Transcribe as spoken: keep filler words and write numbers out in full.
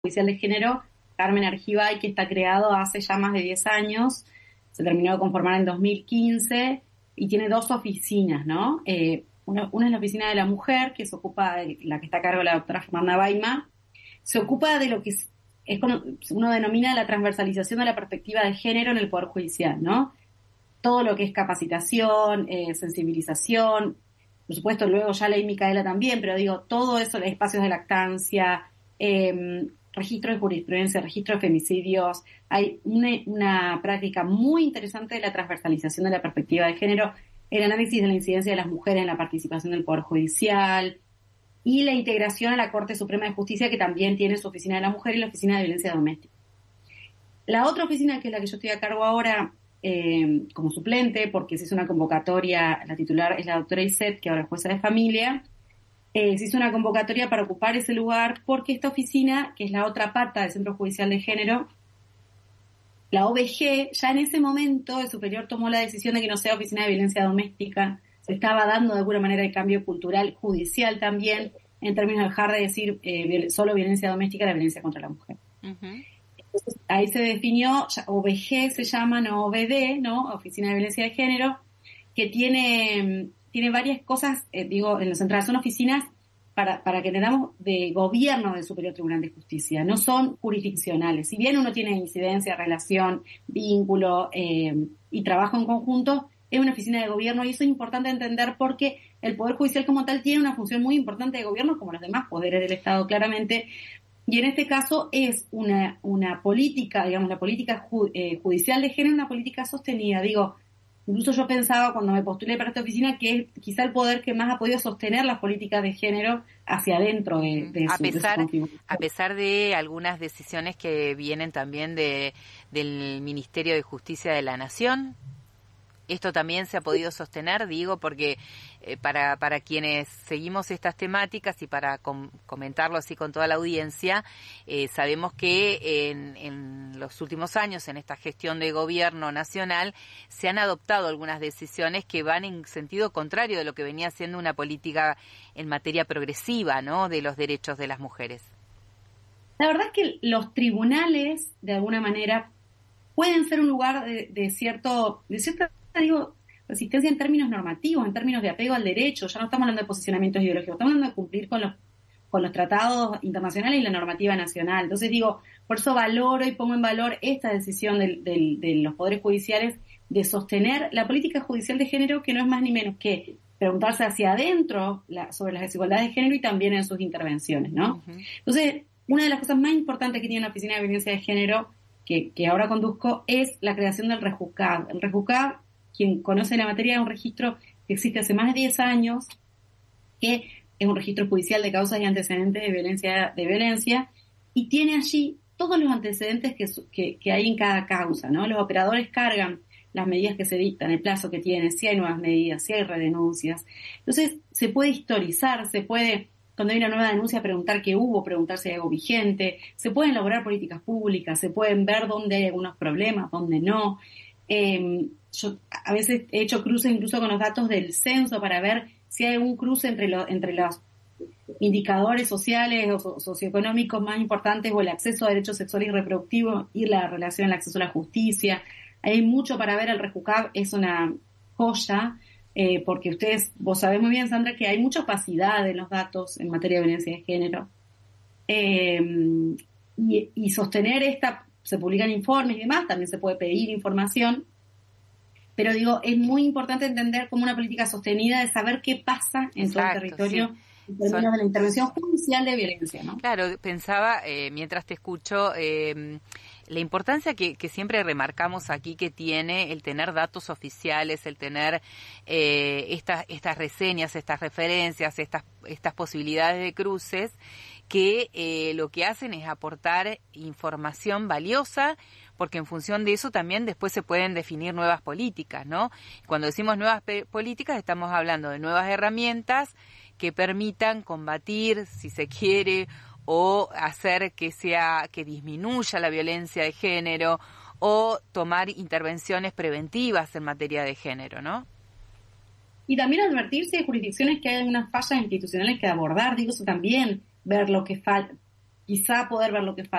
Judicial de Género, Carmen Argibay, que está creado hace ya más de diez años, se terminó de conformar en dos mil quince y tiene dos oficinas, ¿no? Eh, una, una es la oficina de la mujer, que se ocupa, de la que está a cargo de la doctora Fernanda Baima, se ocupa de lo que es, es como uno denomina la transversalización de la perspectiva de género en el Poder Judicial, ¿no? Todo lo que es capacitación, eh, sensibilización, por supuesto luego ya leí Micaela también, pero digo, todo eso, espacios de lactancia, eh, registro de jurisprudencia, registro de femicidios, hay una, una práctica muy interesante de la transversalización de la perspectiva de género, el análisis de la incidencia de las mujeres en la participación del Poder Judicial y la integración a la Corte Suprema de Justicia, que también tiene su oficina de la mujer y la oficina de violencia doméstica. La otra oficina, que es la que yo estoy a cargo ahora eh, como suplente, porque se hizo una convocatoria, la titular es la doctora Iset, que ahora es jueza de familia, Eh, se hizo una convocatoria para ocupar ese lugar porque esta oficina, que es la otra pata del Centro Judicial de Género, la O V G, ya en ese momento el superior tomó la decisión de que no sea oficina de violencia doméstica. Se estaba dando de alguna manera el cambio cultural judicial también, en términos de dejar de decir eh, solo violencia doméstica, la violencia contra la mujer. Uh-huh. Entonces, ahí se definió, O V G se llama, no O V D, ¿no? Oficina de Violencia de Género, que tiene... tiene varias cosas, eh, digo, en lo central, son oficinas para, para que entendamos de gobierno del Superior Tribunal de Justicia, no son jurisdiccionales. Si bien uno tiene incidencia, relación, vínculo eh, y trabajo en conjunto, es una oficina de gobierno y eso es importante entender porque el Poder Judicial como tal tiene una función muy importante de gobierno como los demás poderes del Estado claramente, y en este caso es una, una política, digamos, la política ju, eh, judicial de género, una política sostenida, digo. Incluso yo pensaba cuando me postulé para esta oficina que es quizá el poder que más ha podido sostener las políticas de género hacia adentro de, de, a su, pesar, de su a pesar de algunas decisiones que vienen también de del Ministerio de Justicia de la Nación. Esto también se ha podido sostener, digo, porque eh, para para quienes seguimos estas temáticas y para com- comentarlo así con toda la audiencia, eh, sabemos que en, en los últimos años, en esta gestión de gobierno nacional, se han adoptado algunas decisiones que van en sentido contrario de lo que venía siendo una política en materia progresiva, ¿no?, de los derechos de las mujeres. La verdad es que los tribunales, de alguna manera, pueden ser un lugar de, de cierto, de cierta digo, resistencia en términos normativos, en términos de apego al derecho. Ya no estamos hablando de posicionamientos ideológicos, estamos hablando de cumplir con los con los tratados internacionales y la normativa nacional. Entonces digo, por eso valoro y pongo en valor esta decisión de, de, de los poderes judiciales de sostener la política judicial de género, que no es más ni menos que preguntarse hacia adentro la, sobre las desigualdades de género y también en sus intervenciones, ¿no? Uh-huh. Entonces, una de las cosas más importantes que tiene la Oficina de Violencia de Género, que, que ahora conduzco, es la creación del REJUCAB. El REJUCAB, quien conoce la materia, es un registro que existe hace más de diez años, que es un registro judicial de causas y antecedentes de violencia, de violencia, y tiene allí todos los antecedentes que, que, que hay en cada causa, ¿no? Los operadores cargan las medidas que se dictan, el plazo que tiene, si hay nuevas medidas, si hay redenuncias. Entonces, se puede historizar, se puede, cuando hay una nueva denuncia, preguntar qué hubo, preguntar si hay algo vigente, se pueden elaborar políticas públicas, se pueden ver dónde hay algunos problemas, dónde no. Eh, yo a veces he hecho cruces incluso con los datos del censo para ver si hay algún cruce entre, lo, entre los indicadores sociales o socioeconómicos más importantes o el acceso a derechos sexuales y reproductivos y la relación al acceso a la justicia. Hay mucho para ver, el REJUCAB es una joya, eh, porque ustedes, vos sabés muy bien, Sandra, que hay mucha opacidad en los datos en materia de violencia de género. Eh, y, y sostener esta, se publican informes y demás, también se puede pedir información, pero digo, es muy importante entender como una política sostenida de saber qué pasa en Exacto, todo el territorio. Sí. En términos Son... de la intervención judicial de violencia, ¿no? Claro, pensaba, eh, mientras te escucho, eh, la importancia que, que siempre remarcamos aquí que tiene el tener datos oficiales, el tener eh, estas estas reseñas, estas referencias, estas estas posibilidades de cruces, que eh, lo que hacen es aportar información valiosa, porque en función de eso también después se pueden definir nuevas políticas, ¿no? Cuando decimos nuevas pe- políticas estamos hablando de nuevas herramientas que permitan combatir, si se quiere, o hacer que sea que disminuya la violencia de género o tomar intervenciones preventivas en materia de género, ¿no? Y también advertir si hay jurisdicciones que hay algunas fallas institucionales que abordar, digo eso también, ver lo que falta, quizá poder ver lo que falta